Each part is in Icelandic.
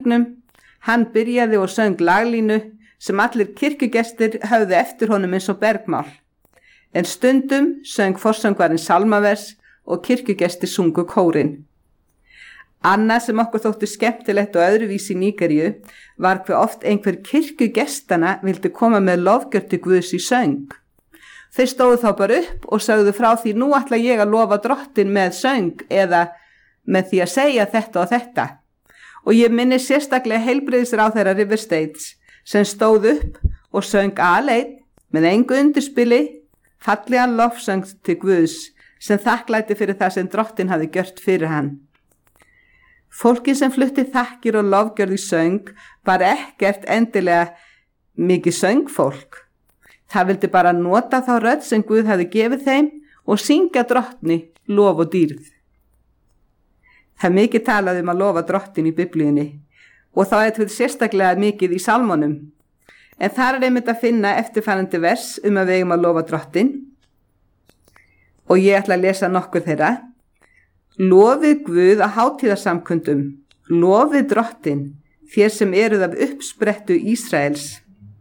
söngnum. Hann byrjaði og söng laglínu sem allir kirkjugestir höfðu eftir honum eins og bergmál. En stundum söng forsöngvarinn salmavers og kirkjugestir sungu kórinn. Annað sem okkur þóttu skemmtilegt og öðruvísi í Nígeríu var hve oft einhver kirkjugestana vildi koma með lofgjörð til Guðs í söng. Þeir stóðu þá bara upp og sögðu frá því nú ætla ég að lofa Drottin með söng eða með því að segja þetta og þetta. Og ég minni sérstaklega heilbrigðisráðherra River States sem stóð upp og söng aleinn með engu undirspili fallegan lofsöng til Guðs sem þakklæti fyrir það sem Drottin hafði gjört fyrir hann. Fólki sem flutti þakkir og lofgjörð í söng var ekkert endilega mikið söngfólk. Það vildi bara nota þá rödd sem Guð hafði gefið þeim og syngja Drottni lof og dýrð. Það er mikið talað að lofa Drottin í Biblíunni og þá til sérstaklega mikið í Salmonum. En þar einmitt að finna eftirfarandi vers að við eigum að lofa Drottin og ég ætla að lesa nokkur þeirra. Lofið Guð á hátíðarsamkundum, lofið Drottin, þér sem eruð af uppsprettu Ísraels.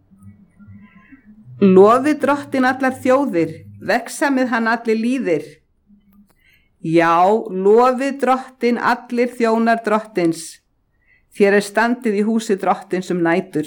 Lofið Drottin allar þjóðir, vegsamið hann allir líðir. Já, lofið Drottin allir þjónar Drottins, þér standið í húsi Drottins nætur.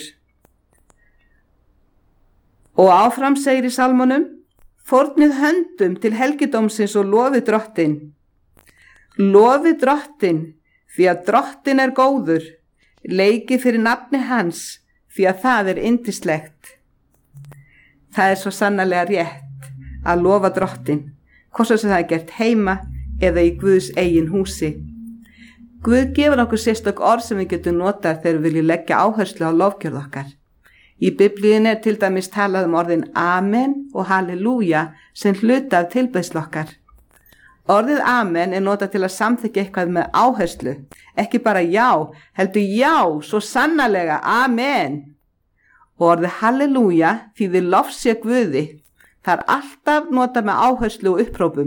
Og áfram segir í Salmonum, fórnið höndum til helgidómsins og lofið Drottin. Lofið Drottin, því að Drottin er góður, leikið fyrir nafni hans, því að það er yndislegt. Það er svo sannarlega rétt að lofa Drottin, hvort sem það er gert heima eða í Guðs eigin húsi. Guð gefur okkur sérstök orð sem við getum notað þegar við viljum leggja áherslu á lofgjörð okkar. Í Biblíunni til dæmis talað orðin Amen og Halleluja sem hluta af tilbeiðslu okkar. Orðið Amen er notað til að samþykkja eitthvað með áherslu, ekki bara já, heldur já, svo sannarlega, Amen. Og orðið Halleluja þýðir lofség Guði, það er alltaf notað með áherslu og upprópum.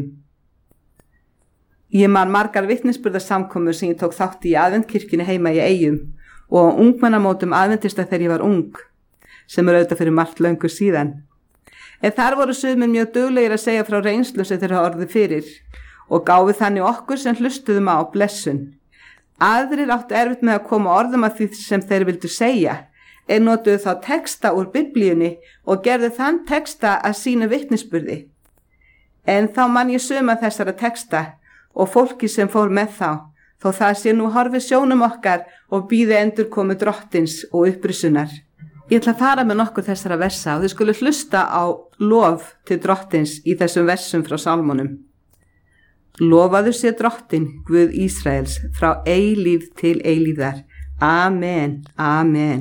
Ég man margar vitnisburðarsamkomur sem ég tók þátt í aðventkirkjunni heima í Eyjum og á ungmennamótum aðventista þegar ég var ung, sem auðvitað fyrir margt löngu síðan. En þar voru sumir mjög duglegir að segja frá reynslu sem þeir hafa orðið fyrir og gáfu þannig okkur sem hlustuðum á blessun. Aðrir áttu erfitt með að koma orðum að því sem þeir vildu segja, en notuðu þá texta úr Biblíunni og gerðu þann texta að sínu vitnisburði. En þá man ég suma þessara texta og fólki sem fór með þá, þó það sé nú horfið sjónum okkar og bíði endurkomu Drottins og upprisunar. Ég ætla að fara með nokkur þessara versa og þið skulu hlusta á lof til Drottins í þessum versum frá Salmonum. Lofaðu sé Drottin, Guð Ísraels, frá eilíf til eilífðar. Amen, amen.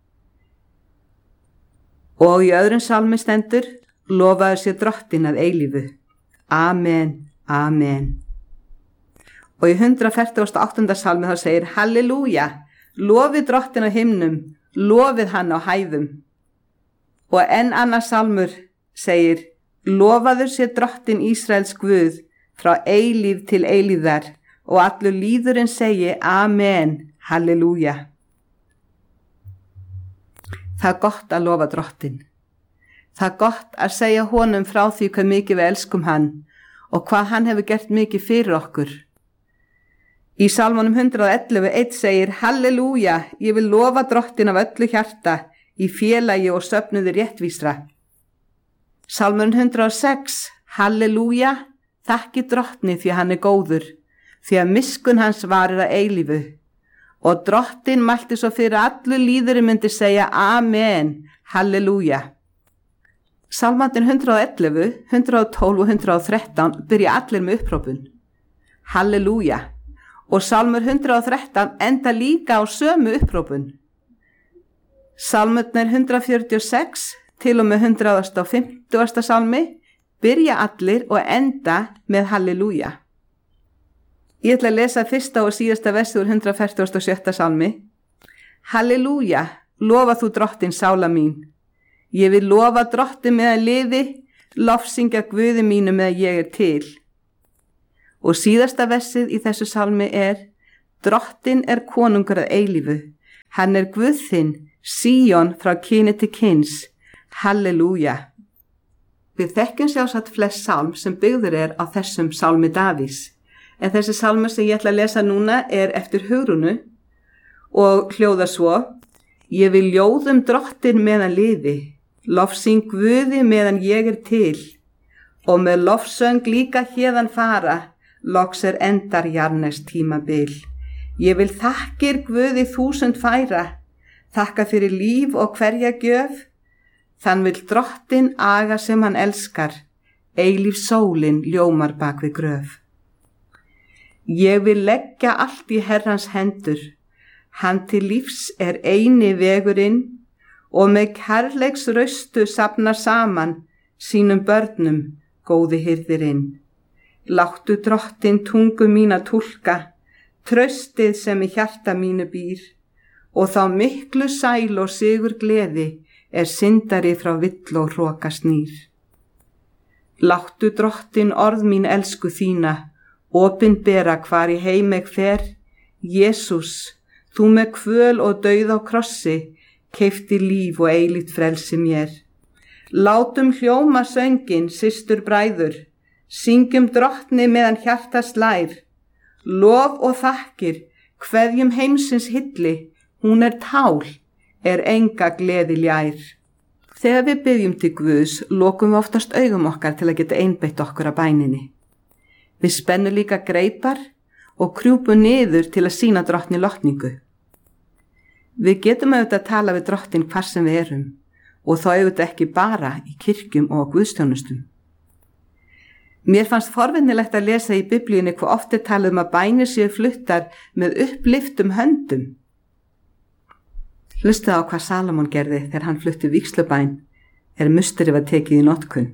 Og í öðrum salmi stendur, lofaðu sé Drottin að eilífu. Amen, amen. Og í 148. salmi þá segir, Halleluja, lofið Drottin á himnum, lofið hann á hæðum. Og enn annar salmur segir, lofaður sé Drottin Ísraels Guð, frá eilíf til eilífðar og allur líðurinn segi Amen, Halleluja. Það er gott að lofa Drottin. Það er gott að segja honum frá því hvað mikið við elskum hann og hvað hann hefur gert mikið fyrir okkur. Í Salmonum 111:1 segir Halleluja, ég vil lofa Drottin af öllu hjarta í félagi og söfnuði réttvísra. Salmurinn 106, Halleluja, þakki Drottni því hann er góður, því að miskunn hans varir að eilífu. Og Drottin mælti svo fyrir allur líðurinn myndi segja Amen, Halleluja. Salmandinn 111, 112 og 113 byrja allir með upprópun. Halleluja. Og Salmur 113 enda líka á sömu upprópun. Salmurnar 146 til og með 150. salmi byrja allir og enda með Halleluja. Ég ætla að lesa fyrsta og síðasta versi úr 147. salmi. Halleluja, lofa þú Drottin sála mín. Ég vil lofa Drottin meðan lifi, lofsyngja Guði mínu meðan ég er til. Og síðasta versið í þessu salmi er, Drottin er konungur að eilífu, Hann Guð þinn, Síón frá kyni til kyns. Halleluja. Við þekkjum sjálfsagt flest sálm sem byggður á þessum sálmi Davís. En þessi sálmur sem ég ætla að lesa núna eftir Hugrúnu og hljóðar svo: Ég vil ljóðum drottin meðan lifi, lofsyng Guði meðan ég til, og með lofsöng líka héðan fara, loks endar jarðnesk tímabil. Ég vil þakkir Guði 1000 færa, þakka fyrir líf og hverja gjöf, þann vill drottin aga sem hann elskar, eilíf sólin ljómar bak við gröf. Ég vil leggja allt í Herrans hendur, hann til lífs eini vegurinn, og með kærleiks raustu safnar saman sínum börnum góði hirðirinn. Láttu drottin tungu mína túlka, traustið sem í hjarta mínu býr, og þá miklu sæl og sigur gleði syndari frá vill og hroka snýr. Láttu drottin orð mín elsku þína, opinbera hvar í heimeg fer. Jesús, þú með kvöl og dauð á krossi, keypti líf og eilíft frelsi mér. Látum hljóma söngin, systur bræður, syngjum drottni meðan hjarta slær. Lof og þakkir, kveðjum heimsins hilli, hún tál, enga gleði ljær. Þegar við byggjum til Guðs, lokum við oftast augum okkar til að geta einbeitt okkur að bæninni. Við spennum líka greipar og krjúpum niður til að sýna drottni lotningu. Við getum auðvitað að tala við drottin hvar sem við erum, og þá auðvitað ekki bara í kirkjum og guðstjónustum. Mér fannst forvitnilegt að lesa í Biblíunni hvað oft talað að bænir séu fluttar með upplyftum höndum. Hlustaðu á hvað Salomon gerði þegar hann flutti vígslubæn musteri var tekið í notkun.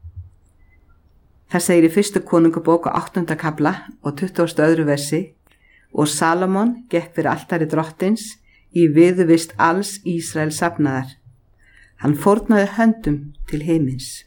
Það segir í 1. Konungabók á 8. kafla og 22. versi: Og Salomon gekk fyrir altari drottins í viðurvist alls Ísrael safnaðar. Hann fórnaði höndum til himins.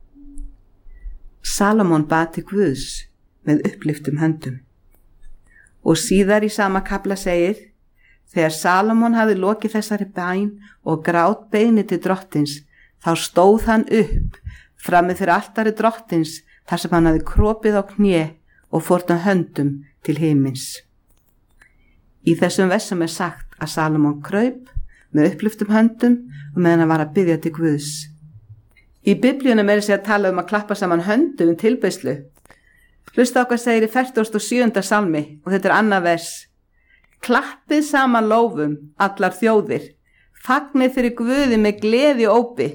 Salomon bað til Guðs með upplyftum höndum. Og síðar í sama kafla segir: Þegar Salomon hafði lokið þessari bæn og grát beiðni til drottins, þá stóð hann upp frammi fyrir altari drottins þar sem hann hafði kropið á kné og fórnað höndum til himins. Í þessum versum sagt að Salomon kraup með upplyftum höndum og meðan hann var að biðja til Guðs. Í Biblíunum sér að tala að klappa saman höndum tilbeiðslu. Hlusta á hvað segir í 47. salmi og þetta annað vers: Klappið saman lófum allar þjóðir, fagnið fyrir Guði með gleði og ópi.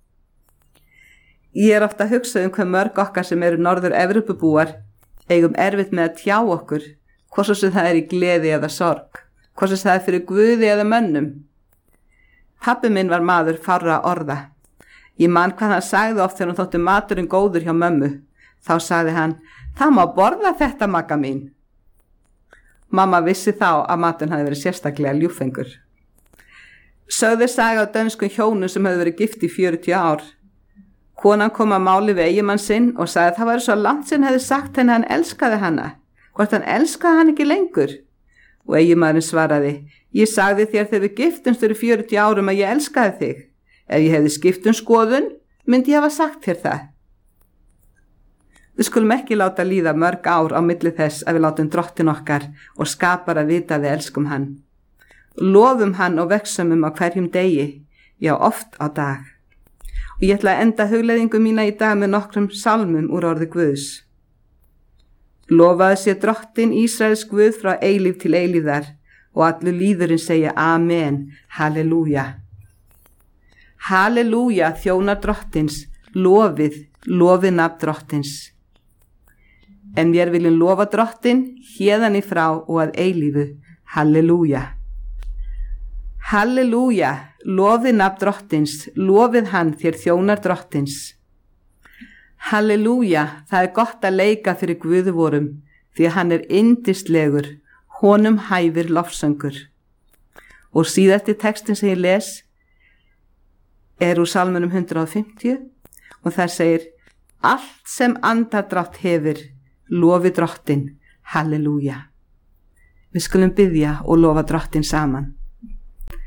Ég ofta að hugsa hve mörg okkar sem eru Norður-Evrópubúar eigum erfitt með að tjá okkur, hvort sem það í gleði eða sorg, hvort sem það fyrir Guði eða mönnum. Pabbi minn var maður fárra orða. Ég man hvað hann sagði oft þegar hann þótti maturinn góður hjá mömmu. Þá sagði hann: Það má borða þetta, Magga mín. Mamma vissi þá að maturinn hafði verið sérstaklega ljúffengur. Sögðu saga á dönskum hjónum sem hefði verið gift í 40 ár. Konan kom að máli við eiginmann sinn og sagði að það væri svo langt sinn hefði sagt henni að hann elskaði hana, hvort hann elskaði hann ekki lengur. Og eiginmaðurinn svaraði: Ég sagði þér þegar við giftumst fyrir 40 árum að ég elskaði þig. Ef ég hefði skipt skoðun, myndi ég hafa sagt þér það. Við skulum ekki láta líða mörg ár á milli þess að við látum drottin okkar og skapar að vita að við elskum hann. Lofum hann og vegsumum á hverjum degi, já oft á dag. Og ég ætla að enda hugleiðingu mína í dag með nokkrum salmum úr orði Guðs. Lofaðu sé drottin Ísraels Guð frá eilíf til eilíðar, og allur líðurinn segja Amen, halleluja. Halleluja, þjónar drottins, lofið nafn drottins. En mér viljum lofa drottin héðan í frá og að eilífu, halleluja. Halleluja, lofið nafn drottins, lofið hann þér þjónar drottins. Halleluja, það gott að leika fyrir Guði vorum, því að hann yndislegur, honum hæfir lofsöngur. Og síðasti textin sem ég les úr Salmunum 150 og það segir: Allt sem andardrátt hefur, lofi drottin, halleluja. Við skulum biðja og lofa drottin saman.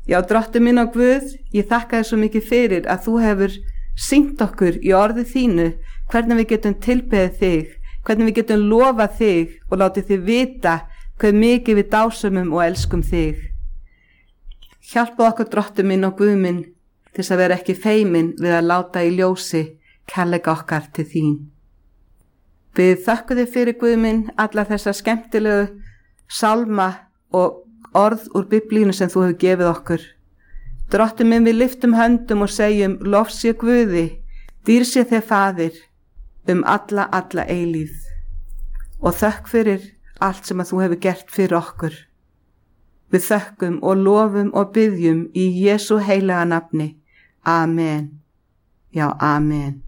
Já, Drottinn minn og Guð, ég þakka þér svo mikið fyrir að þú hefur sýnt okkur í orði þínu hvernig við getum tilbeðið þig, hvernig við getum lofað þig og látið þig vita hver mikið við dásumum og elskum þig. Hjálpa okkur, Drottinn minn og Guð minn, til þess að vera ekki feimin við að láta í ljósi kærleika okkar til þín. Við þökkum þig fyrir, Guð minn, allar þessa skemmtilegu sálma og orð úr Biblínu sem þú hefur gefið okkur. Drottinn minn, við lyftum höndum og segjum lof sé Guði, dýr sé þér Faðir, alla eilíð. Og þökk fyrir allt sem að þú hefur gert fyrir okkur. Við þökkum og lofum og biðjum í Jesú heilaga nafni. Amen. Já, amen.